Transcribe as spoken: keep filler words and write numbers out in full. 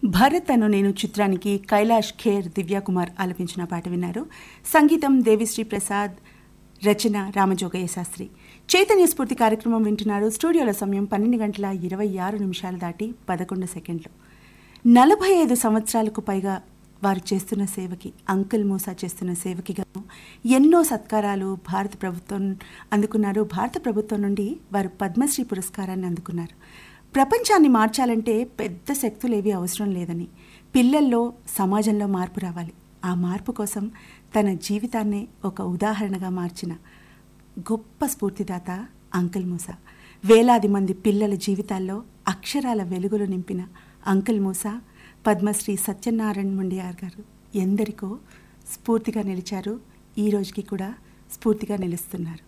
భరత్ అను నేను చిత్రానికి కైలాష్ ఖేర్ దివ్యాకుమార్ ఆలపించిన పాట విన్నారు. సంగీతం దేవిశ్రీ ప్రసాద్, రచన రామజోగయ్య శాస్త్రి. చైతన్య స్ఫూర్తి కార్యక్రమం వింటున్నారు. స్టూడియోల సమయం పన్నెండు గంటల ఇరవై ఆరు నిమిషాలు దాటి పదకొండు సెకండ్లు. నలభై ఐదు సంవత్సరాలకు పైగా వారు చేస్తున్న సేవకి, అంకుల్ మూసా చేస్తున్న సేవకి గాను ఎన్నో సత్కారాలు భారత ప్రభుత్వం అందుకున్నారు. భారత ప్రభుత్వం నుండి వారు పద్మశ్రీ పురస్కారాన్ని అందుకున్నారు. ప్రపంచాన్ని మార్చాలంటే పెద్ద శక్తులేవి అవసరం లేదని, పిల్లల్లో సమాజంలో మార్పు రావాలి. ఆ మార్పు కోసం తన జీవితాన్నే ఒక ఉదాహరణగా మార్చిన గొప్ప స్ఫూర్తిదాత అంకుల్ మూసా. వేలాది మంది పిల్లల జీవితాల్లో అక్షరాల వెలుగులు నింపిన అంకుల్ మూసా, పద్మశ్రీ సత్యనారాయణ ముండియార్ గారు ఎందరికో స్ఫూర్తిగా నిలిచారు. ఈ రోజుకి కూడా స్ఫూర్తిగా నిలుస్తున్నారు.